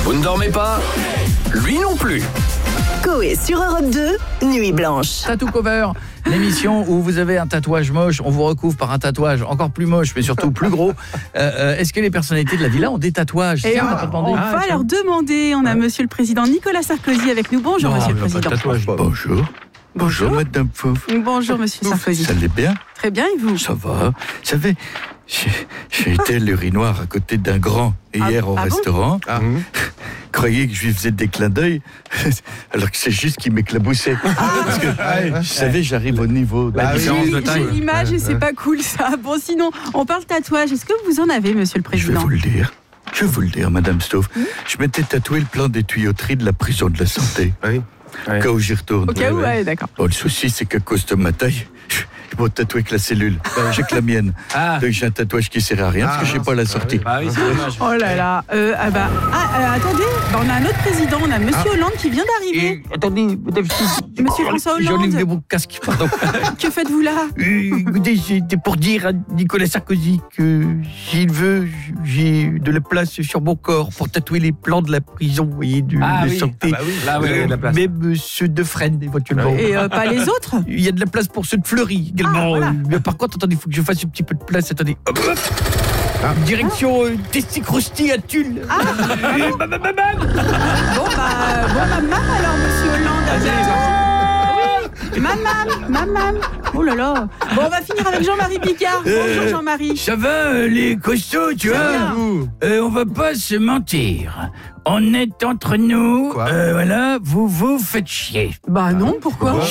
Vous ne dormez pas? Lui non plus. Coé sur Europe 2, Nuit Blanche. Tattoo Cover, l'émission où vous avez un tatouage moche, on vous recouvre par un tatouage encore plus moche, mais surtout plus gros. Est-ce que les personnalités de la villa ont des tatouages? Et on va leur demander. On a Monsieur le Président Nicolas Sarkozy avec nous. Bonjour, Monsieur le Président. Bonjour. Bonjour, Madame Fauve. Bonjour, Monsieur Sarkozy. Ça allait bien? Très bien, et vous? Ça va. Vous savez, j'ai été l'urinoir à côté d'un grand hier au restaurant. Croyez que je lui faisais des clins d'œil, alors que c'est juste qu'il m'éclaboussait. Parce que, vous savez, j'arrive au niveau de la différence de taille. J'ai l'image et c'est pas cool ça. Bon, sinon, on parle tatouage. Est-ce que vous en avez, Monsieur le Je vais Président? vous le dire, Madame Stauff. Je m'étais tatoué le plan des tuyauteries de la prison de la santé. Au cas où j'y retourne. Au cas où, ouais, d'accord. Bon, le souci, c'est qu'à cause de ma taille, je m'ai tatoué que la cellule. J'ai que la mienne. Donc j'ai un tatouage qui sert à rien parce que j'ai pas la sortie. Oui, c'est dommage. Oh là là. Attendez, on a un autre président. On a Monsieur Hollande qui vient d'arriver. Attendez, Monsieur François j'en ai Hollande. mis mon casque, pardon. Que faites-vous là? Écoutez, c'était pour dire à Nicolas Sarkozy que s'il veut, j'ai de la place sur mon corps pour tatouer les plans de la prison, vous voyez, de santé. Là, oui, de la place. Même ceux de Fresnes, éventuellement. Et pas les autres? Il y a de la place pour ceux de Fleury également. Voilà. Mais par contre, attendez, il faut que je fasse un petit peu de place. Attendez. Hop, hop. Direction Testicrosti à Tulle. Bon, maman alors, Monsieur Hollande. Maman. Oh là là. Bon, on va finir avec Jean-Marie Picard. Bonjour Jean-Marie. Ça va, les costauds, tu vois? On va pas se mentir. On est entre nous. Voilà, vous faites chier. Bah non, pourquoi?